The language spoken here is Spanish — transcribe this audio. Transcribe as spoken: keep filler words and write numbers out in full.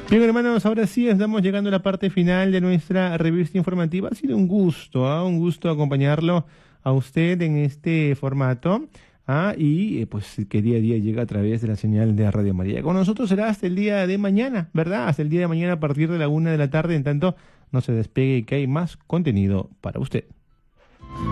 Bien, hermanos, ahora sí estamos llegando a la parte final de nuestra revista informativa. Ha sido un gusto, ¿ah? Un gusto acompañarlo a usted en este formato. ¿Ah? Y eh, pues que día a día llega a través de la señal de Radio María. Con nosotros será hasta el día de mañana, ¿verdad? Hasta el día de mañana a partir de la una de la tarde. En tanto, no se despegue, que hay más contenido para usted.